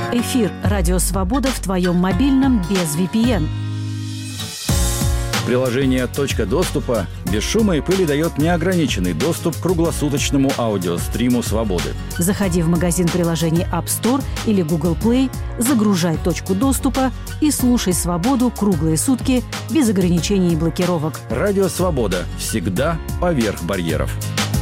Эфир «Радио Свобода» в твоем мобильном без VPN. Приложение «Точка доступа» без шума и пыли дает неограниченный доступ к круглосуточному аудиостриму «Свободы». Заходи в магазин приложений App Store или Google Play, загружай «Точку доступа» и слушай «Свободу» круглые сутки без ограничений и блокировок. Радио «Свобода» всегда поверх барьеров.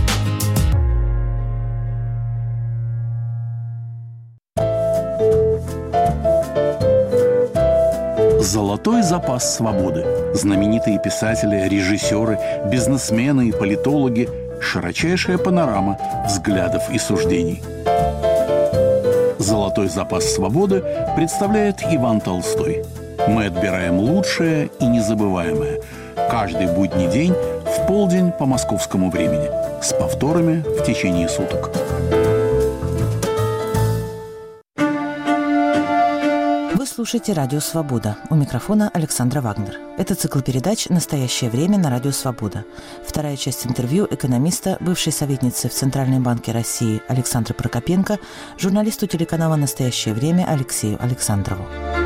Золотой запас свободы. Знаменитые писатели, режиссеры, бизнесмены и политологи. Широчайшая панорама взглядов и суждений. Золотой запас свободы представляет Иван Толстой. Мы отбираем лучшее и незабываемое. Каждый будний день в полдень по московскому времени. С повторами в течение суток. Слушайте «Радио Свобода». У микрофона Александра Вагнер. Это цикл передач «Настоящее время» на Радио Свобода. Вторая часть интервью экономиста, бывшей советницы в Центральном банке России Александры Прокопенко, журналисту телеканала «Настоящее время» Алексею Александрову.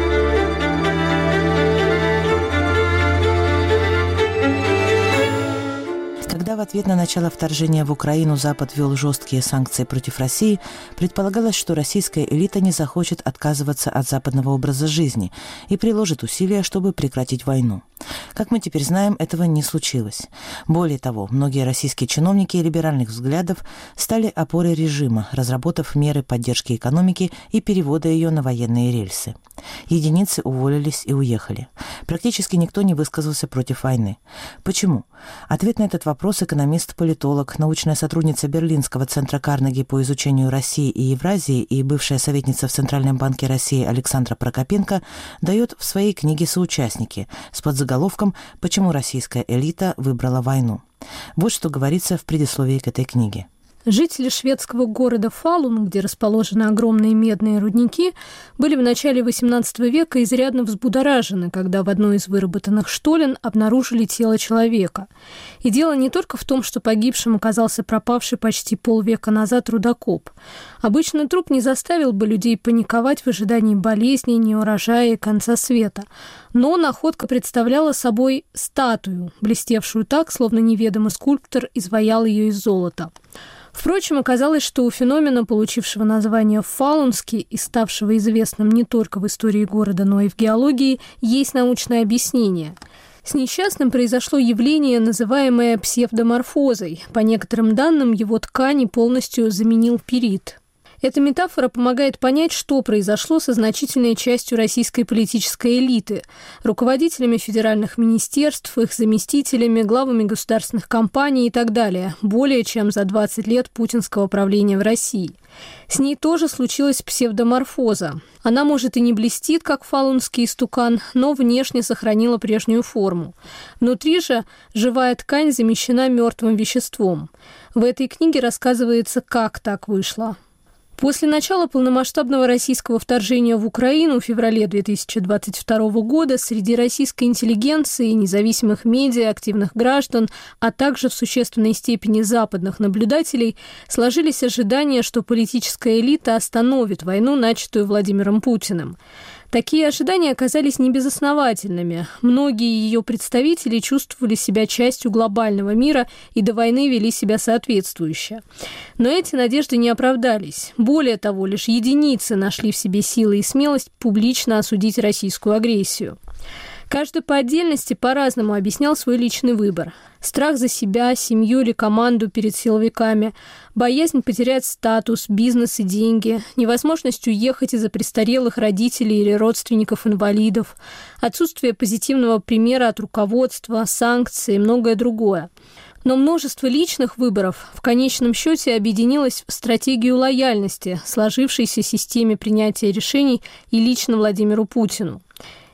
Когда в ответ на начало вторжения в Украину Запад ввел жесткие санкции против России, предполагалось, что российская элита не захочет отказываться от западного образа жизни и приложит усилия, чтобы прекратить войну. Как мы теперь знаем, этого не случилось. Более того, многие российские чиновники либеральных взглядов стали опорой режима, разработав меры поддержки экономики и перевода ее на военные рельсы. Единицы уволились и уехали. Практически никто не высказался против войны. Почему? Ответ на этот вопрос экономист-политолог, научная сотрудница Берлинского центра Карнеги по изучению России и Евразии и бывшая советница в Центральном банке России Александра Прокопенко дает в своей книге «Соучастники» с подзаголовком «Почему российская элита выбрала войну». Вот что говорится в предисловии к этой книге. Жители шведского города Фалун, где расположены огромные медные рудники, были в начале XVIII века изрядно взбудоражены, когда в одной из выработанных штолен обнаружили тело человека. И дело не только в том, что погибшим оказался пропавший почти полвека назад рудокоп. Обычно труп не заставил бы людей паниковать в ожидании болезней, неурожая и конца света. Но находка представляла собой статую, блестевшую так, словно неведомый скульптор изваял ее из золота. Впрочем, оказалось, что у феномена, получившего название Фалунский и ставшего известным не только в истории города, но и в геологии, есть научное объяснение. С несчастным произошло явление, называемое псевдоморфозой. По некоторым данным, его ткани полностью заменил пирит. Эта метафора помогает понять, что произошло со значительной частью российской политической элиты, руководителями федеральных министерств, их заместителями, главами государственных компаний и так далее, более чем за 20 лет путинского правления в России. С ней тоже случилась псевдоморфоза. Она, может, и не блестит, как фалунский истукан, но внешне сохранила прежнюю форму. Внутри же живая ткань замещена мертвым веществом. В этой книге рассказывается, как так вышло. После начала полномасштабного российского вторжения в Украину в феврале 2022 года среди российской интеллигенции, независимых медиа, активных граждан, а также в существенной степени западных наблюдателей сложились ожидания, что политическая элита остановит войну, начатую Владимиром Путиным. Такие ожидания оказались небезосновательными. Многие ее представители чувствовали себя частью глобального мира и до войны вели себя соответствующе. Но эти надежды не оправдались. Более того, лишь единицы нашли в себе силы и смелость публично осудить российскую агрессию. Каждый по отдельности по-разному объяснял свой личный выбор. Страх за себя, семью или команду перед силовиками, боязнь потерять статус, бизнес и деньги, невозможность уехать из-за престарелых родителей или родственников инвалидов, отсутствие позитивного примера от руководства, санкции и многое другое. Но множество личных выборов в конечном счете объединилось в стратегию лояльности, сложившейся системе принятия решений и лично Владимиру Путину.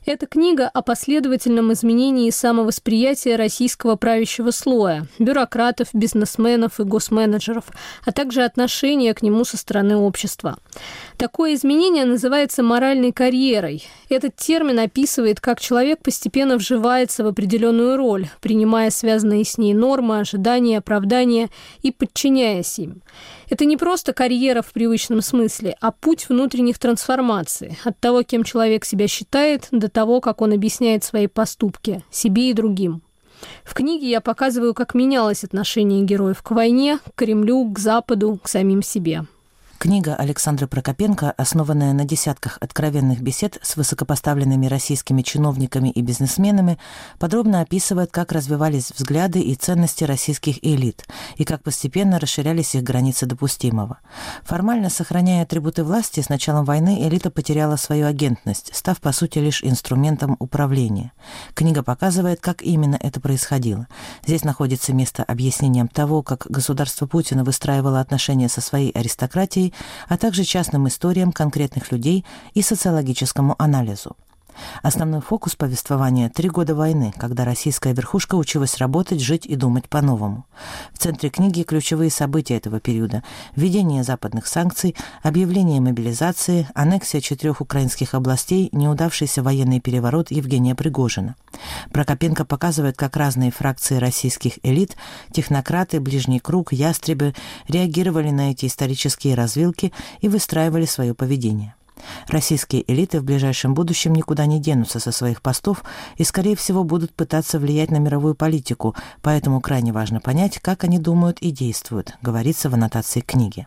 Эта книга о последовательном изменении самовосприятия российского правящего слоя, бюрократов, бизнесменов и госменеджеров, а также отношения к нему со стороны общества. Такое изменение называется моральной карьерой. Этот термин описывает, как человек постепенно вживается в определенную роль, принимая связанные с ней нормы, ожидания, оправдания и подчиняясь им. Это не просто карьера в привычном смысле, а путь внутренних трансформаций, от того, кем человек себя считает, до того, как он объясняет свои поступки себе и другим. В книге я показываю, как менялось отношение героев к войне, к Кремлю, к Западу, к самим себе. Книга Александры Прокопенко, основанная на десятках откровенных бесед с высокопоставленными российскими чиновниками и бизнесменами, подробно описывает, как развивались взгляды и ценности российских элит и как постепенно расширялись их границы допустимого. Формально сохраняя атрибуты власти, с началом войны элита потеряла свою агентность, став, по сути, лишь инструментом управления. Книга показывает, как именно это происходило. Здесь находится место объяснением того, как государство Путина выстраивало отношения со своей аристократией, а также частным историям конкретных людей и социологическому анализу. Основной фокус повествования – 3 года войны, когда российская верхушка училась работать, жить и думать по-новому. В центре книги ключевые события этого периода – введение западных санкций, объявление мобилизации, аннексия 4 украинских областей, неудавшийся военный переворот Евгения Пригожина. Прокопенко показывает, как разные фракции российских элит – технократы, ближний круг, ястребы – реагировали на эти исторические развилки и выстраивали свое поведение. Российские элиты в ближайшем будущем никуда не денутся со своих постов и, скорее всего, будут пытаться влиять на мировую политику, поэтому крайне важно понять, как они думают и действуют, говорится в аннотации книги.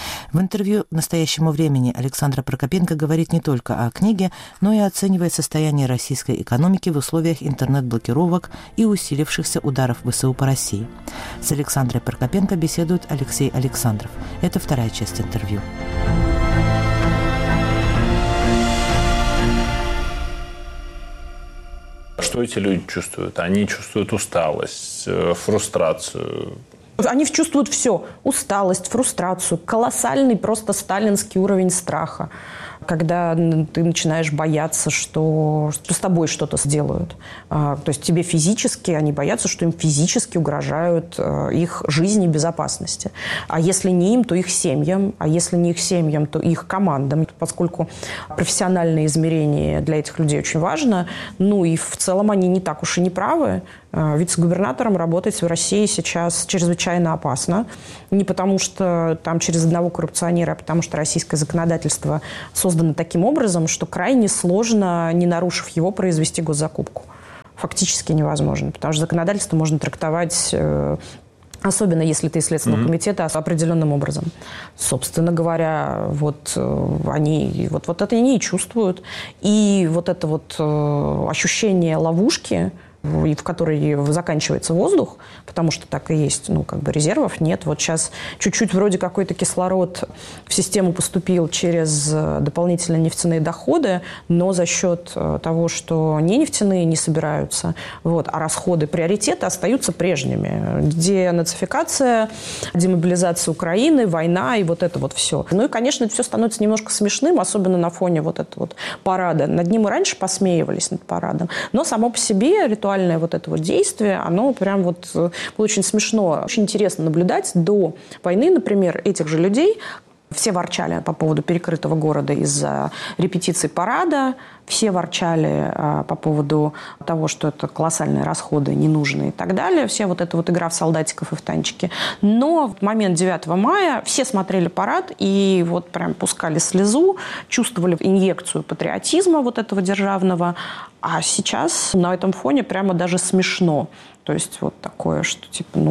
В интервью «Настоящему времени» Александра Прокопенко говорит не только о книге, но и оценивает состояние российской экономики в условиях интернет-блокировок и усилившихся ударов ВСУ по России. С Александрой Прокопенко беседует Алексей Александров. Это вторая часть интервью. Что эти люди чувствуют? Они чувствуют усталость, фрустрацию. Они чувствуют все. Усталость, фрустрацию, колоссальный просто сталинский уровень страха. Когда ты начинаешь бояться, что с тобой что-то сделают. То есть тебе физически, они боятся, что им физически угрожают их жизни и безопасности. А если не им, то их семьям. А если не их семьям, то их командам. Поскольку профессиональное измерение для этих людей очень важно, ну и в целом они не так уж и не правы. Вице-губернатором работать в России сейчас чрезвычайно опасно. Не потому, что там через одного коррупционера, а потому что российское законодательство создано таким образом, что крайне сложно, не нарушив его, произвести госзакупку. Фактически невозможно, потому что законодательство можно трактовать, особенно если ты из Следственного комитета, определенным образом. Собственно говоря, вот они вот это они и чувствуют. И вот это вот ощущение ловушки, в которой заканчивается воздух, потому что так и есть, резервов нет. Вот сейчас чуть-чуть вроде какой-то кислород в систему поступил через дополнительные нефтяные доходы, но за счет того, что не нефтяные не собираются, а расходы, приоритеты остаются прежними. Денацификация, демобилизация Украины, война и вот это вот все. Ну и, конечно, это все становится немножко смешным, особенно на фоне вот этого вот парада. Над ним и раньше посмеивались, над парадом. Но само по себе ритуальное вот это вот действие, оно прям вот было очень смешно. Очень интересно наблюдать до войны, например, этих же людей. Все ворчали по поводу перекрытого города из-за репетиций парада. Все ворчали по поводу того, что это колоссальные расходы, ненужные и так далее. Все вот эта вот игра в солдатиков и в танчики. Но в момент 9 мая все смотрели парад и вот прям пускали слезу, чувствовали инъекцию патриотизма вот этого державного. А сейчас на этом фоне прямо даже смешно. То есть вот такое, что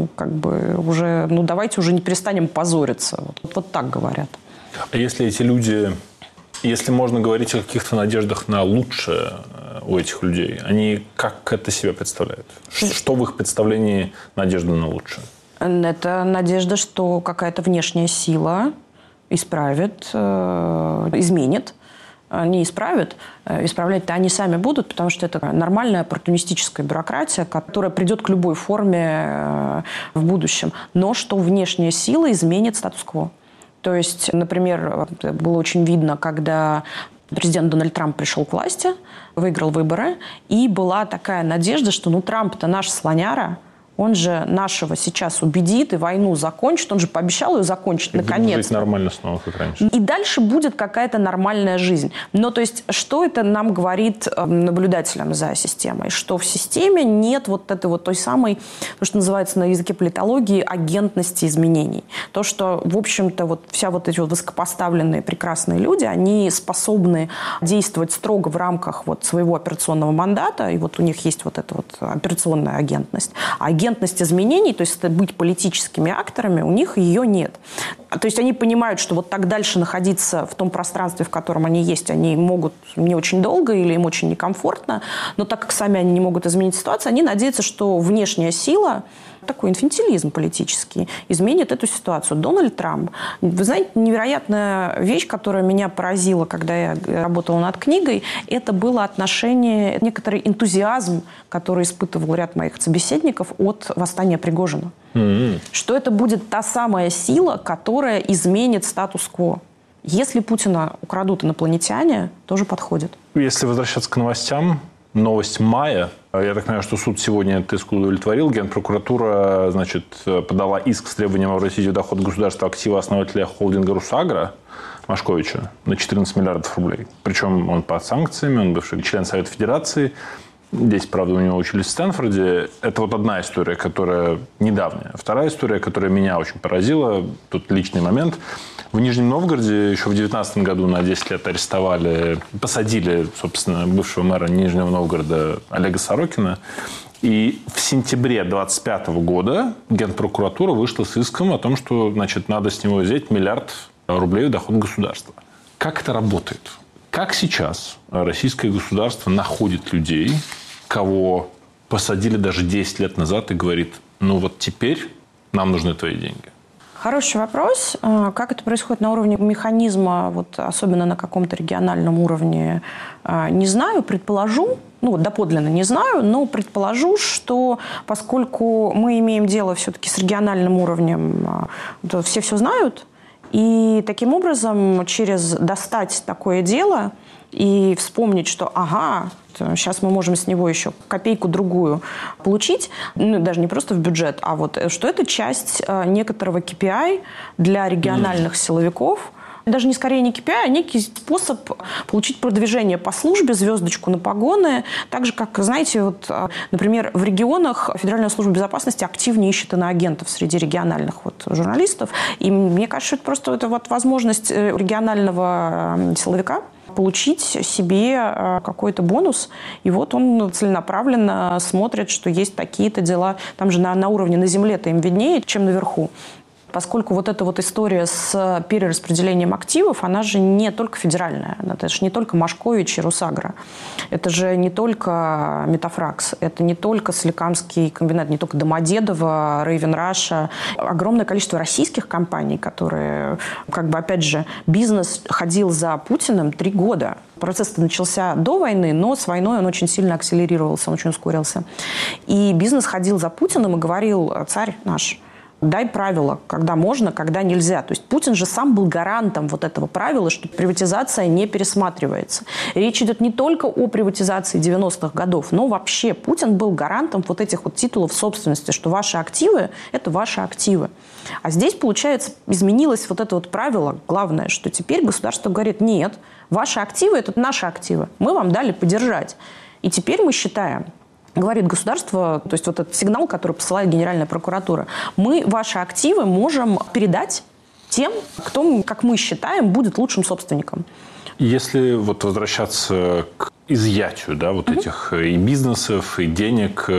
уже, давайте уже не перестанем позориться. Вот так говорят. А если эти люди, если можно говорить о каких-то надеждах на лучшее у этих людей, они как это себе представляют? Что в их представлении надежда на лучшее? Это надежда, что какая-то внешняя сила исправит, изменит. Не исправят, исправлять-то они сами будут, потому что это нормальная оппортунистическая бюрократия, которая придет к любой форме в будущем. Но что внешняя сила изменит статус-кво. То есть, например, было очень видно, когда Президент Дональд Трамп пришел к власти, выиграл выборы, и была такая надежда, что Трамп-то наш слоняра, он же нашего сейчас убедит и войну закончит. Он же пообещал ее закончить наконец-то. Жить нормально снова, как раньше. И дальше будет какая-то нормальная жизнь. Но то есть, что это нам говорит наблюдателям за системой? Что в системе нет вот этой вот той самой, то, что называется на языке политологии, агентности изменений. То, что, в общем-то, вот вся вот эти вот высокопоставленные прекрасные люди, они способны действовать строго в рамках вот своего операционного мандата, и вот у них есть вот эта вот операционная агентность. Агентность изменений, то есть быть политическими акторами, у них ее нет. То есть они понимают, что вот так дальше находиться в том пространстве, в котором они есть, они могут не очень долго или им очень некомфортно, но так как сами они не могут изменить ситуацию, они надеются, что внешняя сила, такой инфантилизм политический, изменит эту ситуацию. Дональд Трамп. Вы знаете, невероятная вещь, которая меня поразила, когда я работала над книгой, это было отношение, некоторый энтузиазм, который испытывал ряд моих собеседников от восстания Пригожина. Что это будет та самая сила, которая изменит статус-кво. Если Путина украдут инопланетяне, тоже подходит. Если возвращаться к новостям, новость мая. Я так понимаю, что суд сегодня этот иск удовлетворил. Генпрокуратура, значит, подала иск с требованием обратить в доход государства активы основателя холдинга «Русагра» Машковича на 14 миллиардов рублей. Причем он под санкциями, он бывший член Совета Федерации. Здесь, правда, у него учились в Стэнфорде. Это вот одна история, которая недавняя. Вторая история, которая меня очень поразила, тут личный момент. В Нижнем Новгороде еще в 2019 году на 10 лет арестовали, посадили, собственно, бывшего мэра Нижнего Новгорода Олега Сорокина. И в сентябре 2025 года Генпрокуратура вышла с иском о том, что, значит, надо с него взять 1 миллиард рублей в доход государства. Как это работает? Как сейчас российское государство находит людей, кого посадили даже 10 лет назад и говорит, ну вот теперь нам нужны твои деньги? Хороший вопрос. Как это происходит на уровне механизма, вот особенно на каком-то региональном уровне, не знаю, предположу, доподлинно не знаю, но предположу, что поскольку мы имеем дело все-таки с региональным уровнем, то все знают, и таким образом через достать такое дело и вспомнить, что сейчас мы можем с него еще копейку-другую получить, даже не просто в бюджет, а вот что это часть некоторого KPI для региональных силовиков. Даже не скорее не KPI, а некий способ получить продвижение по службе, звездочку на погоны. Так же, как, знаете, вот, например, в регионах Федеральная служба безопасности активнее ищет иноагентов среди региональных журналистов. И мне кажется, что это просто возможность регионального силовика получить себе какой-то бонус. И вот он целенаправленно смотрит, что есть такие-то дела. Там же на уровне на земле-то им виднее, чем наверху. Поскольку вот эта вот история с перераспределением активов, она же не только федеральная. Это же не только Машкович и Русагра. Это же не только Метафракс. Это не только Соликамский комбинат, не только Домодедово, Рейвен Раша. Огромное количество российских компаний, которые, опять же, бизнес ходил за Путиным 3 года. Процесс-то начался до войны, но с войной он очень сильно акселерировался, очень ускорился. И бизнес ходил за Путиным и говорил: царь наш, дай правила, когда можно, когда нельзя. То есть Путин же сам был гарантом вот этого правила, что приватизация не пересматривается. Речь идет не только о приватизации 90-х годов, но вообще Путин был гарантом вот этих вот титулов собственности, что ваши активы – это ваши активы. А здесь, получается, изменилось вот это вот правило, главное, что теперь государство говорит: нет, ваши активы – это наши активы, мы вам дали подержать. И теперь мы считаем, говорит государство, то есть вот этот сигнал, который посылает Генеральная прокуратура, мы ваши активы можем передать тем, кто, как мы считаем, будет лучшим собственником. Если вот возвращаться к изъятию этих и бизнесов, и денег,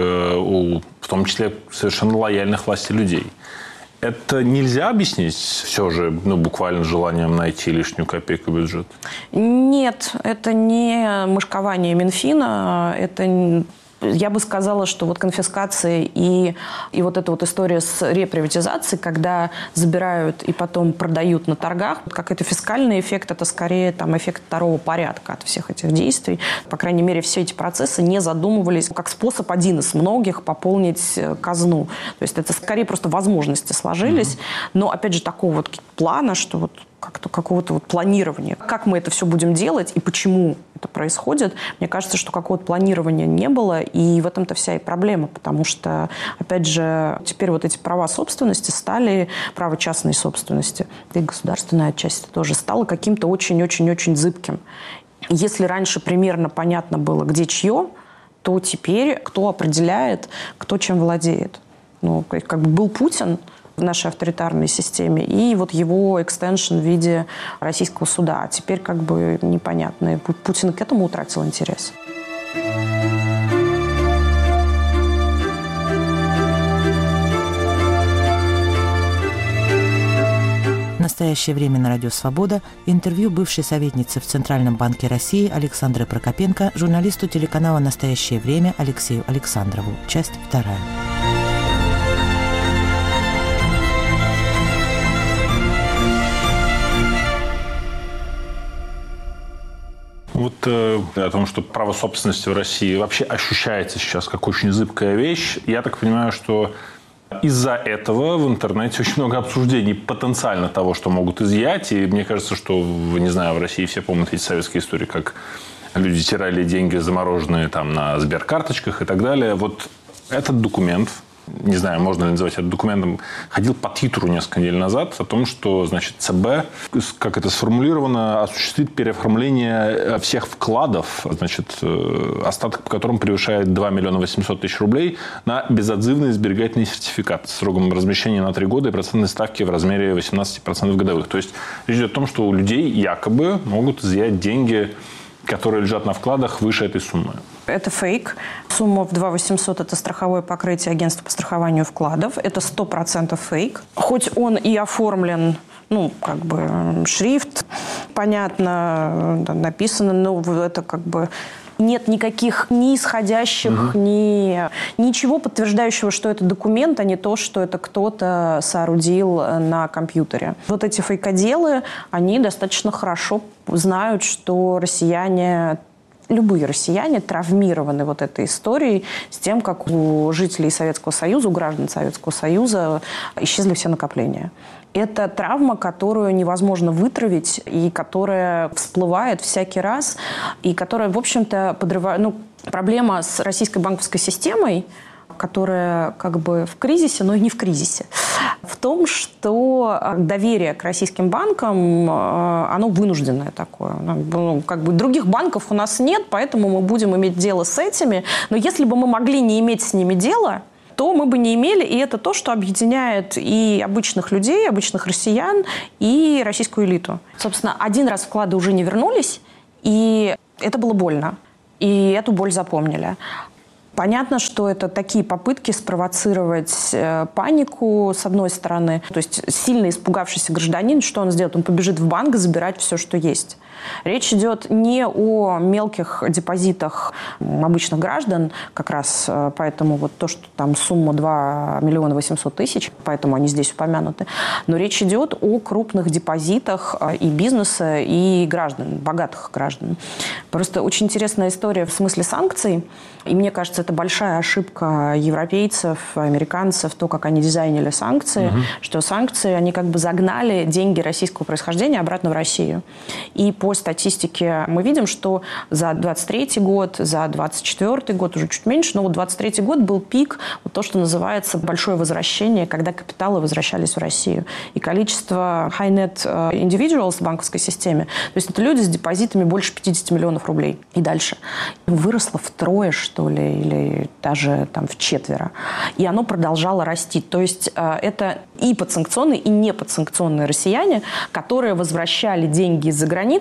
в том числе совершенно лояльных власти людей, это нельзя объяснить все же буквально желанием найти лишнюю копейку в бюджет? Нет, это не мышкование Минфина, это Я бы сказала, что вот конфискации и вот эта вот история с реприватизацией, когда забирают и потом продают на торгах, как это фискальный эффект, это скорее там эффект второго порядка от всех этих действий. По крайней мере, все эти процессы не задумывались как способ один из многих пополнить казну. То есть это скорее просто возможности сложились. Но, опять же, такого вот плана, что вот как-то какого-то вот планирования. Как мы это все будем делать и почему это происходит, мне кажется, что какого-то планирования не было, и в этом-то вся и проблема, потому что, опять же, теперь вот эти права собственности стали, право частной собственности, да и государственная отчасти тоже, стало каким-то очень-очень-очень зыбким. Если раньше примерно понятно было, где чье, то теперь кто определяет, кто чем владеет. Ну, как бы был Путин в нашей авторитарной системе, и вот его экстеншн в виде российского суда. А теперь как бы непонятно. И Путин к этому утратил интерес. В настоящее время на Радио Свобода интервью бывшей советницы в Центральном банке России Александры Прокопенко журналисту телеканала «Настоящее время» Алексею Александрову. Часть 2. Вот о том, что право собственности в России вообще ощущается сейчас как очень зыбкая вещь. Я так понимаю, что из-за этого в интернете очень много обсуждений потенциально того, что могут изъять. И мне кажется, что, не знаю, в России все помнят эти советские истории, как люди теряли деньги замороженные там на сберкарточках и так далее. Вот этот документ, не знаю, можно ли называть это документом, ходил по Твиттеру несколько недель назад о том, что, значит, ЦБ, как это сформулировано, осуществит переоформление всех вкладов, значит, остаток по которым превышает 2 800 000 рублей, на безотзывный сберегательный сертификат с сроком размещения на 3 года и процентной ставки в размере 18% годовых. То есть речь идет о том, что у людей якобы могут изъять деньги, которые лежат на вкладах, выше этой суммы. Это фейк. Сумма в 2 800 – это страховое покрытие агентства по страхованию вкладов. Это 100% фейк. Хоть он и оформлен, ну, как бы шрифт, понятно, написано, но это как бы нет никаких ни исходящих, ничего подтверждающего, что это документ, а не то, что это кто-то соорудил на компьютере. Вот эти фейкоделы, они достаточно хорошо знают, что россияне, любые россияне травмированы вот этой историей с тем, как у жителей Советского Союза, у граждан Советского Союза исчезли все накопления. Это травма, которую невозможно вытравить, и которая всплывает всякий раз, и которая, в общем-то, подрывает... Ну, проблема с российской банковской системой, которая как бы в кризисе, но и не в кризисе, в том, что доверие к российским банкам, оно вынужденное такое. Ну, как бы других банков у нас нет, поэтому мы будем иметь дело с этими. Но если бы мы могли не иметь с ними дела, то мы бы не имели, и это то, что объединяет и обычных людей, обычных россиян, и российскую элиту. Собственно, один раз вклады уже не вернулись, и это было больно. И эту боль запомнили. Понятно, что это такие попытки спровоцировать панику, с одной стороны. То есть сильно испугавшийся гражданин, что он сделает? Он побежит в банк забирать все, что есть. Речь идет не о мелких депозитах обычных граждан, как раз поэтому вот то, что там сумма 2 800 000, поэтому они здесь упомянуты, но речь идет о крупных депозитах и бизнеса, и граждан, богатых граждан. Просто очень интересная история в смысле санкций, и мне кажется, это большая ошибка европейцев, американцев, то, как они дизайнили санкции, что санкции, они как бы загнали деньги российского происхождения обратно в Россию. И по статистике мы видим, что за 23 год, за 24 год, уже чуть меньше, но вот 23 год был пик, вот то, что называется большое возвращение, когда капиталы возвращались в Россию. И количество high net individuals в банковской системе, то есть это люди с депозитами больше 50 миллионов рублей и дальше, выросло втрое, что ли, или даже там вчетверо. И оно продолжало расти. То есть это и подсанкционные, и неподсанкционные россияне, которые возвращали деньги из-за границ,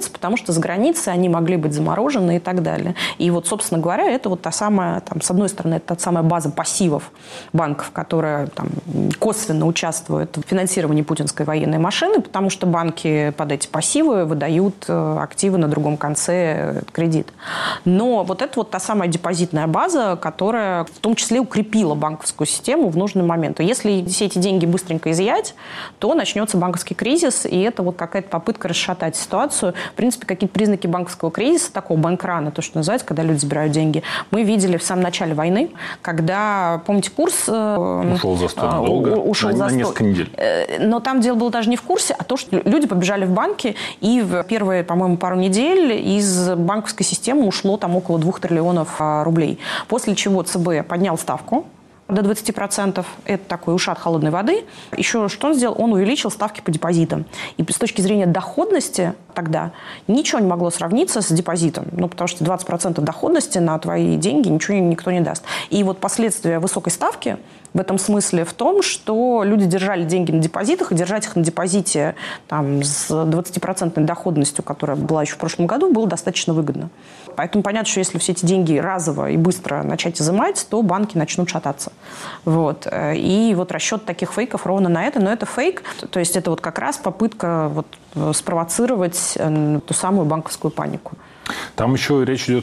выводятся, потому что с границы они могли быть заморожены и так далее. И вот, собственно говоря, это вот та самая, там, с одной стороны, это та самая база пассивов банков, которая там косвенно участвует в финансировании путинской военной машины, потому что банки под эти пассивы выдают активы на другом конце кредит. Но вот это вот та самая депозитная база, которая в том числе укрепила банковскую систему в нужный момент. И если все эти деньги быстренько изъять, то начнется банковский кризис, и это вот какая-то попытка расшатать ситуацию. В принципе, какие-то признаки банковского кризиса, такого банкрана, то, что называется, когда люди забирают деньги, мы видели в самом начале войны, когда, помните, курс... ушел за сто долго, на несколько недель. Но там дело было даже не в курсе, а то, что люди побежали в банки, и в первые, по-моему, пару недель из банковской системы ушло там около 2 триллионов рублей. После чего ЦБ поднял ставку до 20%. Это такой ушат холодной воды. Еще что он сделал? Он увеличил ставки по депозитам. И с точки зрения доходности тогда ничего не могло сравниться с депозитом. Ну, потому что 20% доходности на твои деньги никто не даст. И вот последствия высокой ставки в этом смысле в том, что люди держали деньги на депозитах, и держать их на депозите там, с 20% доходностью, которая была еще в прошлом году, было достаточно выгодно. Поэтому понятно, что если все эти деньги разово и быстро начать изымать, то банки начнут шататься. Вот. И вот расчет таких фейков ровно на это. Но это фейк, то есть это вот как раз попытка вот спровоцировать ту самую банковскую панику. Там еще речь идет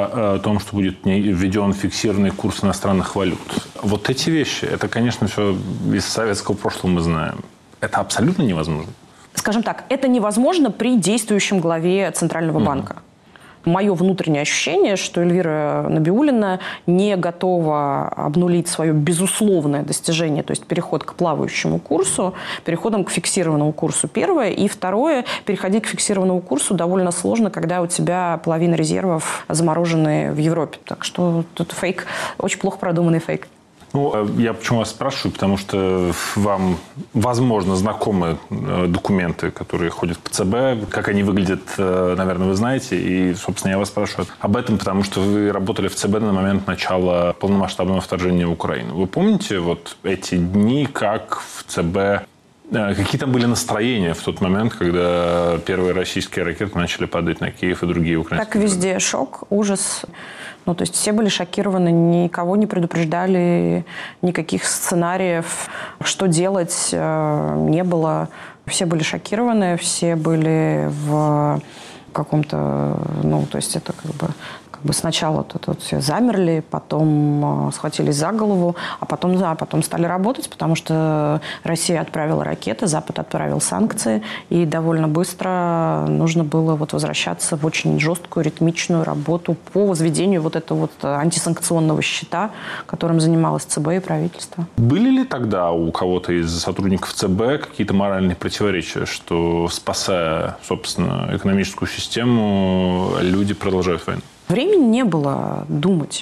о том, что будет введен фиксированный курс иностранных валют. Вот эти вещи, это, конечно, все из советского прошлого мы знаем. Это абсолютно невозможно. Скажем так, это невозможно при действующем главе Центрального банка. Мое внутреннее ощущение, что Эльвира Набиуллина не готова обнулить свое безусловное достижение, то есть переход к плавающему курсу, переходом к фиксированному курсу, первое. И второе, переходить к фиксированному курсу довольно сложно, когда у тебя половина резервов заморожены в Европе. Так что тут фейк, очень плохо продуманный фейк. Ну, я почему вас спрашиваю, потому что вам, возможно, знакомы документы, которые ходят по ЦБ, как они выглядят, наверное, вы знаете, и, собственно, я вас спрашиваю об этом, потому что вы работали в ЦБ на момент начала полномасштабного вторжения в Украину. Вы помните вот эти дни, как в ЦБ, какие там были настроения в тот момент, когда первые российские ракеты начали падать на Киев и другие украинские города? Так везде шок, ужас. Ну, то есть все были шокированы, никого не предупреждали, никаких сценариев, что делать, не было. Все были шокированы, все были в каком-то, ну, то есть это как бы сначала тут все замерли, потом схватились за голову, а потом стали работать, потому что Россия отправила ракеты, Запад отправил санкции, и довольно быстро нужно было вот возвращаться в очень жесткую, ритмичную работу по возведению вот этого вот антисанкционного щита, которым занималось ЦБ и правительство. Были ли тогда у кого-то из сотрудников ЦБ какие-то моральные противоречия, что, спасая, собственно, экономическую систему, люди продолжают войну? Времени не было думать.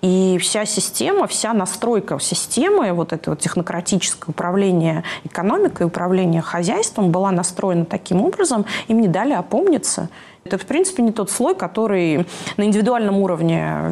И вся система, вся настройка системы, вот это вот технократическое управление экономикой, управление хозяйством была настроена таким образом, им не дали опомниться. Это, в принципе, не тот слой, который на индивидуальном уровне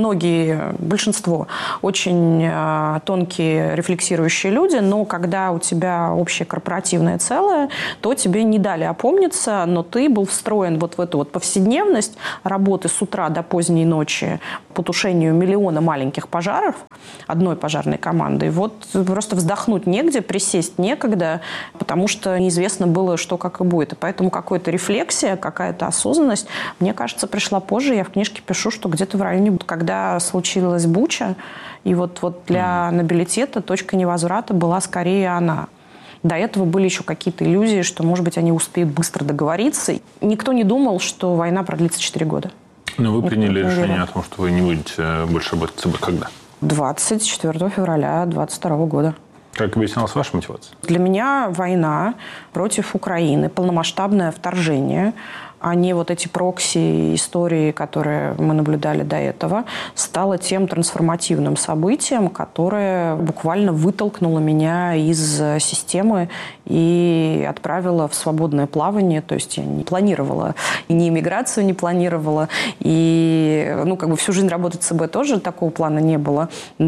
большинство очень тонкие рефлексирующие люди, но когда у тебя общее корпоративное целое, то тебе не дали опомниться, но ты был встроен вот в эту вот повседневность работы с утра до поздней ночи по тушению миллиона маленьких пожаров одной пожарной команды. И вот просто вздохнуть негде, присесть некогда, потому что неизвестно было, что как и будет. И поэтому какая-то рефлексия, какая-то осознанность, мне кажется, пришла позже. Я в книжке пишу, что где-то в районе, когда случилась Буча, и вот для нобилитета точка невозврата была скорее она. До этого были еще какие-то иллюзии, что, может быть, они успеют быстро договориться. Никто не думал, что война продлится 4 года. Но вы приняли решение о том, что вы не будете больше работать в ЦБ когда? 24 февраля 2022 года. Как объяснялась ваша мотивация? Для меня война против Украины, полномасштабное вторжение, а не вот эти прокси-истории, которые мы наблюдали до этого, стало тем трансформативным событием, которое буквально вытолкнуло меня из системы и отправило в свободное плавание. То есть я не планировала, и ни иммиграцию не планировала, и всю жизнь работать в ЦБ тоже такого плана не было.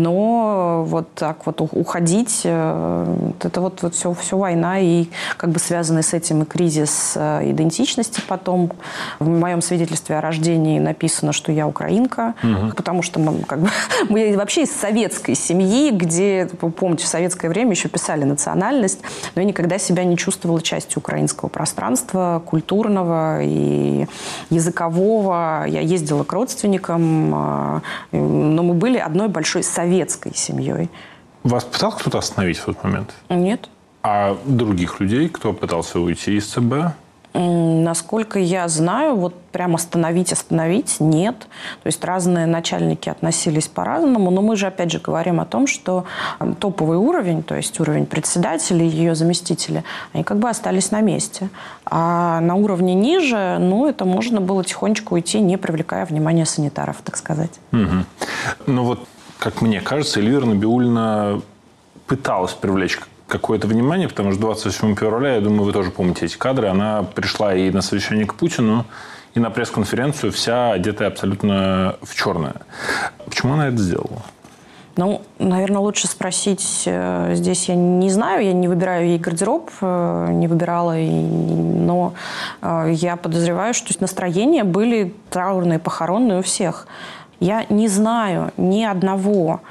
Но вот так вот уходить, это вот все война и связанный с этим и кризис идентичности потом, в моем свидетельстве о рождении написано, что я украинка, потому что мы вообще из советской семьи, где, вы помните, в советское время еще писали национальность, но я никогда себя не чувствовала частью украинского пространства, культурного и языкового. Я ездила к родственникам, но мы были одной большой советской семьей. Вас пытался кто-то остановить в тот момент? Нет. А других людей, кто пытался уйти из ЦБ? Насколько я знаю, вот прям остановить нет. То есть разные начальники относились по-разному, но мы же опять же говорим о том, что топовый уровень, то есть уровень председателя и ее заместителя, они как бы остались на месте. А на уровне ниже, это можно было тихонечко уйти, не привлекая внимания санитаров, так сказать. Ну вот, как мне кажется, Эльвира Набиуллина пыталась привлечь какое-то внимание, потому что 28 февраля, я думаю, вы тоже помните эти кадры, она пришла и на совещание к Путину, и на пресс-конференцию вся одетая абсолютно в черное. Почему она это сделала? Наверное, лучше спросить здесь, я не знаю, я не выбираю ей гардероб, не выбирала, но я подозреваю, что настроения были траурные, похоронные у всех. Я не знаю ни одного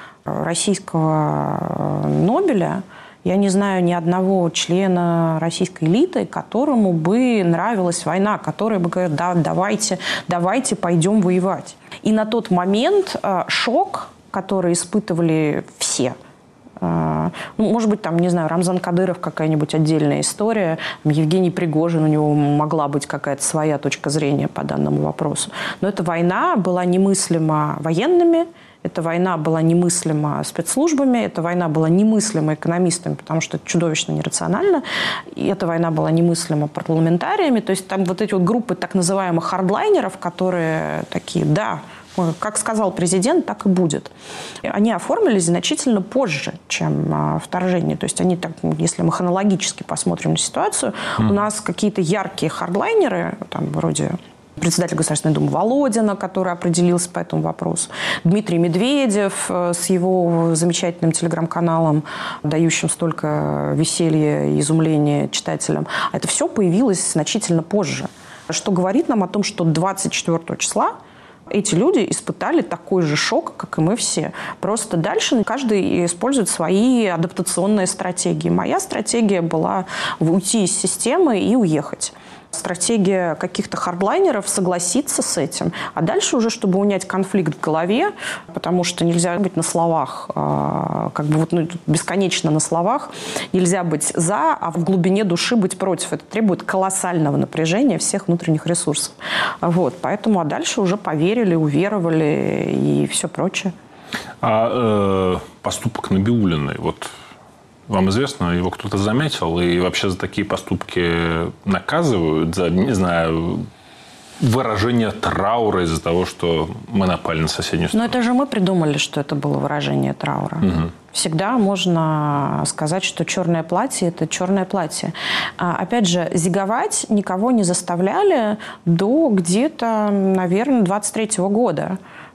российского Нобеля, я не знаю ни одного члена российской элиты, которому бы нравилась война, который бы говорил, да, давайте пойдем воевать. И на тот момент шок, который испытывали все, может быть, Рамзан Кадыров какая-нибудь отдельная история, Евгений Пригожин, у него могла быть какая-то своя точка зрения по данному вопросу. Но эта война была немыслима военными, эта война была немыслима спецслужбами, эта война была немыслима экономистами, потому что это чудовищно нерационально, и эта война была немыслима парламентариями. То есть там вот эти вот группы так называемых хардлайнеров, которые такие, да, как сказал президент, так и будет. Они оформились значительно позже, чем вторжение. То есть они, если мы хронологически посмотрим на ситуацию, у нас какие-то яркие хардлайнеры, вроде председатель Государственной Думы Володина, который определился по этому вопросу, Дмитрий Медведев с его замечательным телеграм-каналом, дающим столько веселья и изумления читателям. Это все появилось значительно позже. Что говорит нам о том, что 24 числа эти люди испытали такой же шок, как и мы все. Просто дальше каждый использует свои адаптационные стратегии. Моя стратегия была уйти из системы и уехать. Стратегия каких-то хардлайнеров согласиться с этим. А дальше уже, чтобы унять конфликт в голове, потому что нельзя быть на словах, бесконечно на словах, нельзя быть за, а в глубине души быть против. Это требует колоссального напряжения всех внутренних ресурсов. Поэтому, дальше уже поверили, уверовали и все прочее. Поступок Набиуллиной, вам известно, его кто-то заметил, и вообще за такие поступки наказывают, за, не знаю, выражение траура из-за того, что мы напали на соседнюю страну? Но это же мы придумали, что это было выражение траура. Угу. Всегда можно сказать, что черное платье – это черное платье. Опять же, зиговать никого не заставляли до где-то, наверное, 23-го года.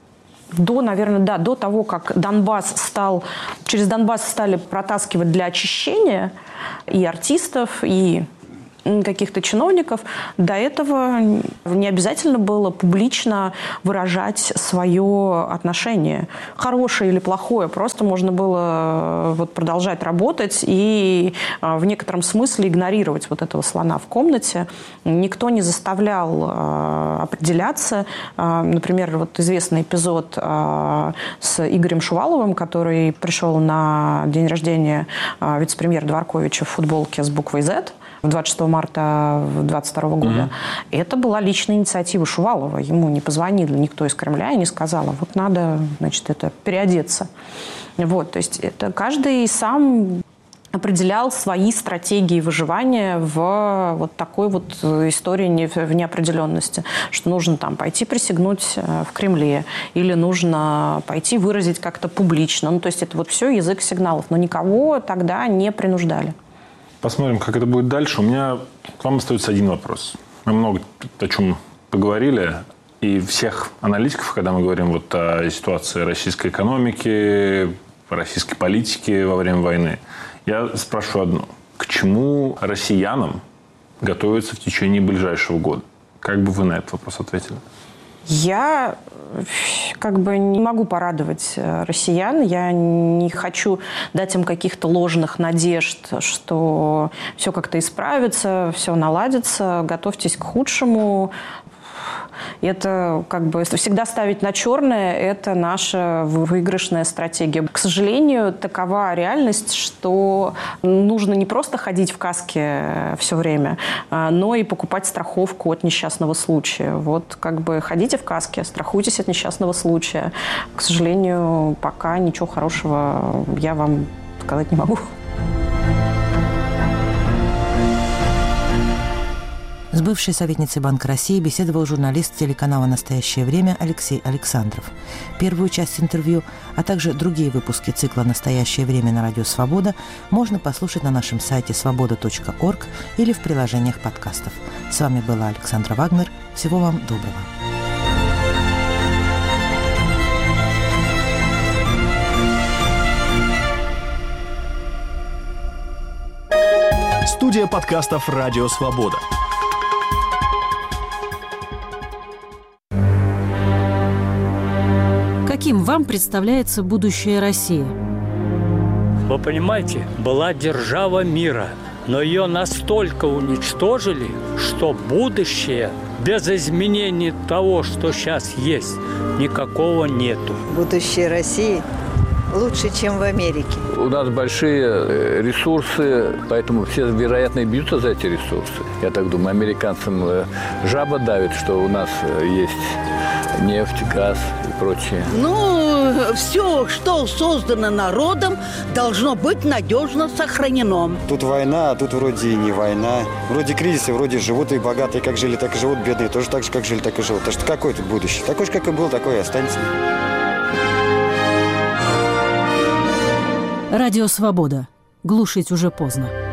До того, как через Донбасс стали протаскивать для очищения и артистов, и каких-то чиновников, до этого не обязательно было публично выражать свое отношение. Хорошее или плохое. Просто можно было продолжать работать и в некотором смысле игнорировать этого слона в комнате. Никто не заставлял определяться. Например, известный эпизод с Игорем Шуваловым, который пришел на день рождения вице-премьера Дворковича в футболке с буквой «Z», 26 марта 2022 года. Это была личная инициатива Шувалова. Ему не позвонили никто из Кремля и не сказал, надо, это переодеться. То есть это каждый сам определял свои стратегии выживания в такой истории в неопределенности. Что нужно пойти присягнуть в Кремле или нужно пойти выразить как-то публично. То есть это все язык сигналов. Но никого тогда не принуждали. Посмотрим, как это будет дальше. У меня к вам остается один вопрос. Мы много о чем поговорили. И всех аналитиков, когда мы говорим о ситуации российской экономики, российской политики во время войны, я спрашиваю одно. К чему россиянам готовиться в течение ближайшего года? Как бы вы на этот вопрос ответили? Я не могу порадовать россиян. Я не хочу дать им каких-то ложных надежд, что все как-то исправится, все наладится. Готовьтесь к худшему. Это всегда ставить на черное – это наша выигрышная стратегия. К сожалению, такова реальность, что нужно не просто ходить в каске все время, но и покупать страховку от несчастного случая. Ходите в каске, страхуйтесь от несчастного случая. К сожалению, пока ничего хорошего я вам сказать не могу. С бывшей советницей Банка России беседовал журналист телеканала «Настоящее время» Алексей Александров. Первую часть интервью, а также другие выпуски цикла «Настоящее время» на Радио Свобода можно послушать на нашем сайте svoboda.org или в приложениях подкастов. С вами была Александра Вагнер. Всего вам доброго. Студия подкастов «Радио Свобода». Каким вам представляется будущее России? Вы понимаете, была держава мира, но ее настолько уничтожили, что будущее без изменений того, что сейчас есть, никакого нету. Будущее России лучше, чем в Америке. У нас большие ресурсы, поэтому все, вероятно, и бьются за эти ресурсы. Я так думаю, американцам жаба давит, что у нас есть нефть, газ и прочее. Все, что создано народом, должно быть надежно сохранено. Тут война, а тут вроде и не война. Вроде кризисы, вроде живут и богатые, как жили, так и живут, бедные тоже так же, как жили, так и живут. Так что какое тут будущее? Такой же, как и был, такой и останется. Радио Свобода. Глушить уже поздно.